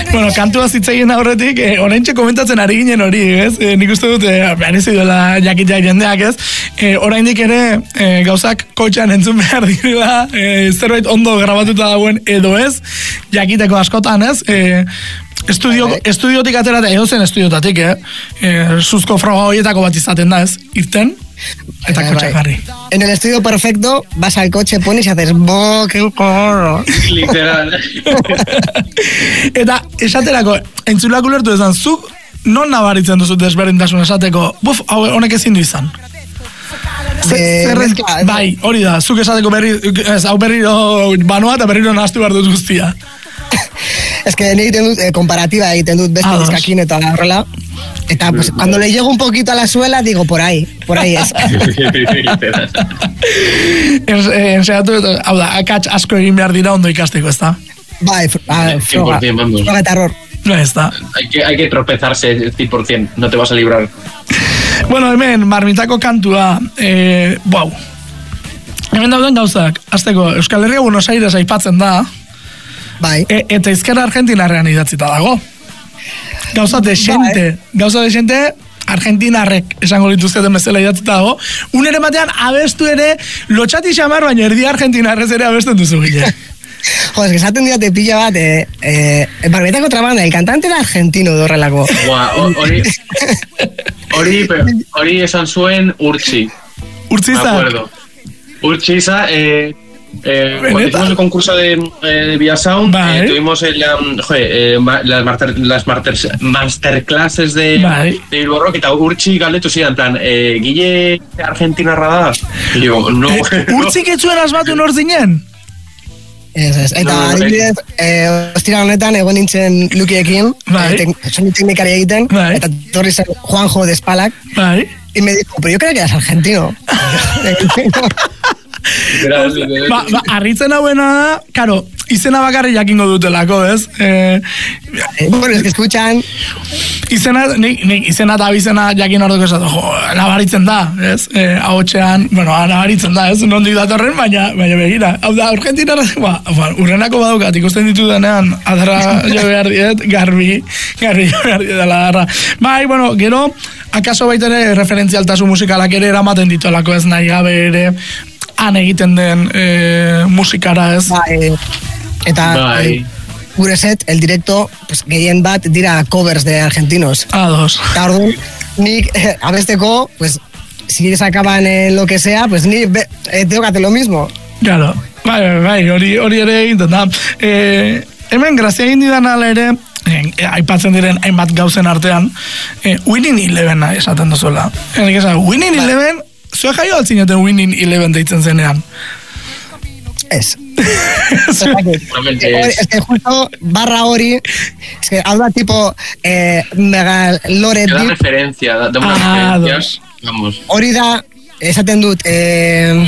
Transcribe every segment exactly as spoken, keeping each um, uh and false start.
Bueno, kantua zitzegin aurretik, eh, oraintxe komentatzen ari ginen hori, ez? Eh, nik uste dut, eh, behar izi duela jakitea jendeak, ez? Eh, oraindik ere, eh, gauzak kotxean entzun behar direla, eh, zerbait ondo grabatuta dagoen edo ez, jakiteko askotan, ez? Eh, Estudio, estudiotik atera, edo zen estudiotatik, eh? eh Zuzko froga horietako bat izaten da, ez? Irten, eta kotxe jarri. En el estudio perfecto, vas al coche, pones y haces bo, que corro. Literal. Eta esaterako, entzulak ulertu ezan, zuk non nabaritzen duzu desberdintasun esateko, buf, hau honek ezin du izan. Zerrez, bai, hori da, zuk esateko berri, ez, hau berriro banoa eta berriro nahastu behar dut guztia. Es que egiten dut, eh, comparativa egiten dut beste dizkakin eta horrela. Eta, pues, cuando le llego un poquito a la suela, digo, por ahí, por ahí es. Ensaiatu, hau da, akats asko egin behar dira ondo ikasteko, ez da? Bai, froga, froga eta error. No, ez da. Hay que, hay que tropezarse cien por ciento, no te vas a librar. Bueno, hemen, marmitako kantua, eh, wow. Hemen dauden gauzak, azteko, Euskal Herria Buenos Aires aipatzen da, bai. E, eta izkerra Argentinarrean idatzita dago. Gauza de xente, bai. Gauza de xente, Argentinarrek esango lituzketen bezala idatzita dago. Unere batean abestu ere, lotxati xamar, baina erdi Argentinarrez ere abesten duzu gile. Jo, es que esaten diote pilla bat, eh, eh, Barbeta Contrabanda, el cantante era argentino de horrelako. Hori, hori, hori esan zuen Urtzi. Urtzi Me acuerdo. Urtzi iza, eh, Eh, cuando hicimos el concurso de, eh, de Vía Sound, eh, tuvimos el, um, joder, eh, las, master, las master, masterclasses de, de Bilbo Rock eta Urtzi galdetu zidan, en plan, eh, Guille Argentina rada? Y digo, no. Eh, Urtzi ketzuen asmatu nor zinen? Ez, ez. Eta, adibidez, eh, ostira honetan, egon nintzen Lukiekin, soni teknikari egiten, eta torri zen Juanjo de Espalak, y me dijo, pero yo creo que eras argentino. Ba, ba, arritzen hauena da, karo, izena bakarri jakingo dutelako, ez? Eh, bueno, es que escuchan izena, nik, nik izena eta bizena jakin orduko esatu, jo, nabaritzen da, ez? Eh, ahotxean, bueno, nabaritzen da, ez? Nondik datorren, baina, baina begira. Hau da, Argentina, ba, ba, urrenako badukat, ikusten ditu denean, adara jo behar diet, garbi, garbi jo behar diet dela darra. Bai, bueno, gero, akaso baitere referentzialtasun musikalak ere eramaten dituelako, ez nahi gabe ere, han egiten den e, musikara, ez? Bai, eta bai. Gure set, el directo, pues, gehien bat dira covers de argentinos. Ados. Eta orduan, nik eh, abesteko, pues, si sacaban en lo que sea, pues ni eh, tengo que hacer lo mismo. Claro, bai, bai, bai, hori, hori ere egiten da. Eh, hemen, grazia egin didan ala ere, eh, aipatzen diren hainbat gauzen artean, eh, Winning Eleven esaten duzuela. Enik esan, Winning Eleven, zue jaio altzineten Winning Eleven deitzen zenean? Ez. Es que justo barra hori, es que habla tipo eh, mega lore da referencia, da, da una ah, referencia, vamos. Hori da, esaten dut, eh,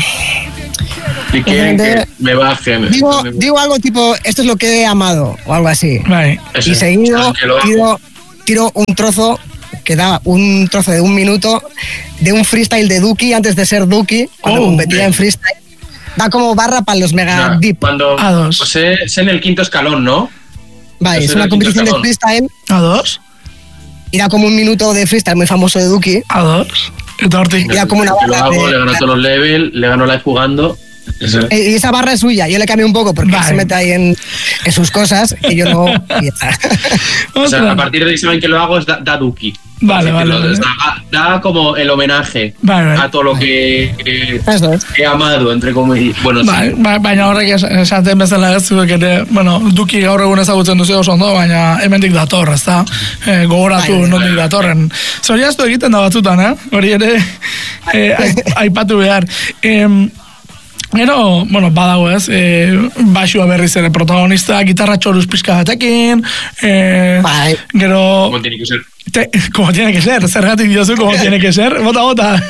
y quieren que me baje. Digo, digo algo tipo, esto es lo que he amado, o algo así. Right. Y seguido tiro, tiro un trozo que da un trozo de un minuto de un freestyle de Duki antes de ser Duki, cuando oh, competía okay. en freestyle. Da como barra para los mega no, deep. Cuando, A dos. Pues es en el quinto escalón, ¿no? Vale, es una competición de freestyle. A dos. Y da como un minuto de freestyle muy famoso de Duki. A dos. Y da como una barra. Lo hago, de, le gano todos los levels, le gano live jugando. Eso. Y esa barra es suya, yo le cambio un poco porque vale. se mete ahí en, en sus cosas y yo no. Y o sea, a partir de ese momento que lo hago es da, da Duki. Vale, vale, vale. Da, da como el homenaje vale, vale. a todo lo que, que es. he amado, entre comillas. Bueno, vale, sí. Baina horrek esaten bezala ez zuek ere, bueno, Duki gaur egun ezagutzen duzu oso ondo, baina hemendik dator, ez da? Eh, gogoratu vale, nondik vale, datorren. Zoriaztu egiten da batzutan, eh? Hori ere, eh, aipatu behar. Eh, Gero, bueno, badago ez, e, Baxua berriz ere protagonista, gitarra txoruz pixka batekin, e, bai. Gero... Como tiene que ser. Te, como tiene que ser, zergatik diozu, como tiene que ser, bota, bota.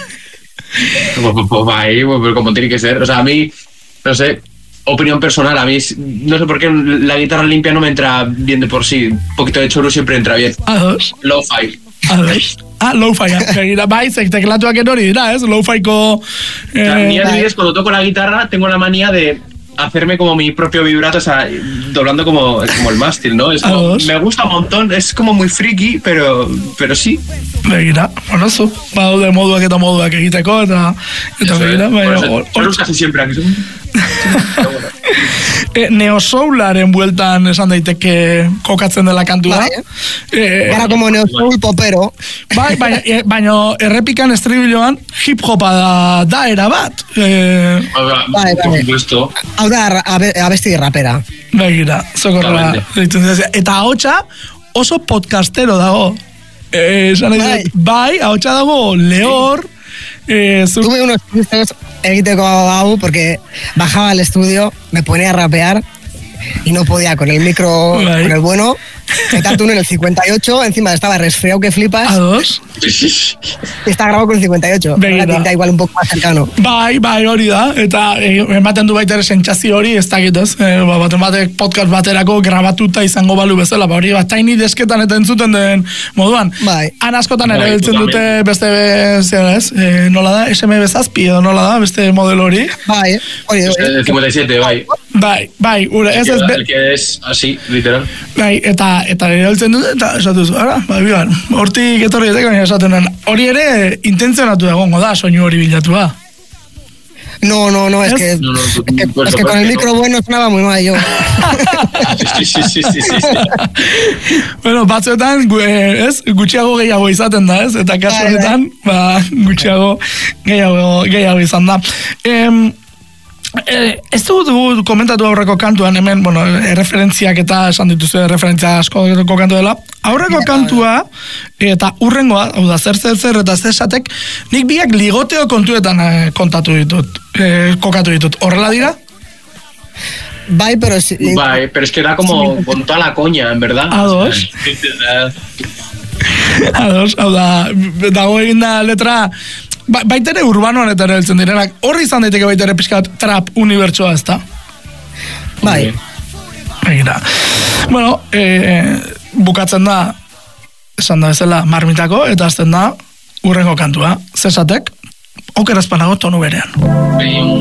Bai, pero como tiene que ser, o sea, a mí, no sé, opinión personal, a mí, no sé por qué la guitarra limpia no me entra bien de por sí, un poquito de chorus siempre entra bien. A dos. Lo-fi. A dos. Ah, lo-fi, ja. Bai, teklatuak hori dira, ez? Lo-fiko... Eh, o sea, ni adibidez, cuando toco la guitarra, tengo la manía de hacerme como mi propio vibrato, o sea, doblando como, como el mástil, ¿no? Es como, me gusta un montón, es como muy friki, pero, pero sí. Begira, bueno, zu, badaude moduak eta moduak egiteko, eta, eta begira, baina... Hor casi siempre aquí son... E, Neosoularen bueltan esan daiteke kokatzen dela kantua. Bai, eh? Gara como neosoul popero. Bai, baina, e, baina errepikan estribiloan hip-hopa da, da era bat. E, bai, bai. Hau da, abesti rapera. Begira, zokorra. Eta ahotsa oso podcastero dago. E, esan bai, bai ahotsa dago lehor. Eh, su... Tuve unos chistes egiteko hau porque bajaba al estudio, me ponía a rapear y no podía con el micro, bai. Con el bueno. Eta tú en el cincuenta y ocho, encima estaba resfriado que flipas. ¿A dos? Y está grabado con el cincuenta y ocho. La tinta igual un poco más cercano. Bai, bai, hori da. Eta ematen du baita ere sentsazio hori, ez dakit ez. E, bat batek podcast baterako grabatuta izango balu bezala. Ba, hori bat taini desketan eta entzuten den moduan. Bai. Han askotan ere beltzen dute beste, zera ez, e, nola da, S M B zazpi edo nola da, beste modelo hori. Bai, hori da. cincuenta y siete, bai. Bai, bai, ure, ez ez... El que es así, literal. Bai, eta eta erabiltzen dute, eta esatuz, ara, bai, bian, hortik etorri etek, baina esaten hori ere intentzionatu egongo da, soinu hori bilatua. No, no, no, es, es que, no, no, es que, pues es que con el micro no. Bueno sonaba muy mal yo. sí, sí, sí, sí, sí. Bueno, batzuetan, ez, gutxiago gehiago izaten da, ez, eta kasu honetan, ba, gutxiago gehiago, gehiago izan da. Em, Eh, ez dugu komentatu aurreko kantuan, hemen, bueno, referentziak eta esan dituzu referentzia asko kantu dela. Aurreko kantua eta urrengoa, hau da, zer zer zer eta zesatek, nik biak ligoteo kontuetan eh, kontatu ditut, eh, kokatu ditut. Horrela dira? Bai, pero... Si, bai, pero es que da como sí. Con toda la coña, en verdad. A dos. A dos, hau da, dago egin da letra... Ba, baitere urbanoan eta ere heltzen direnak, horri izan daiteke baitere pixkat trap unibertsoa, ez da? Bai. Egira. Bueno, e, bukatzen da, esan da bezala, marmitako, eta azten da, urrengo kantua. Zesatek, okerazpanago tonu berean.